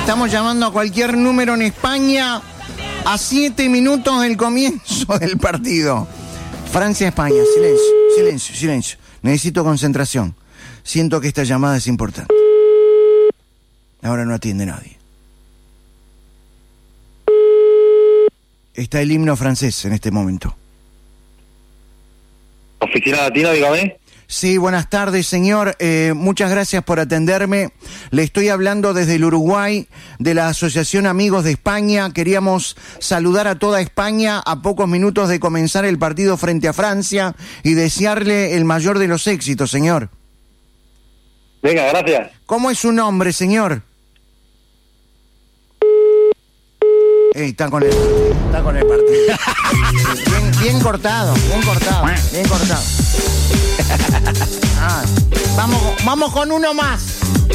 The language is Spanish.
Estamos llamando a cualquier número en España a 7 minutos del comienzo del partido. Francia-España. Silencio, silencio, silencio. Necesito concentración. Siento que esta llamada es importante. Ahora no atiende nadie. Está el himno francés en este momento. Oficina Latina, dígame. Sí, buenas tardes, señor. Muchas gracias por atenderme. Le estoy hablando desde el Uruguay, de la Asociación Amigos de España. Queríamos saludar a toda España a pocos minutos de comenzar el partido frente a Francia y desearle el mayor de los éxitos, señor. Venga, gracias. ¿Cómo es su nombre, señor? Está con el partido. Bien cortado. Ah, vamos con uno más.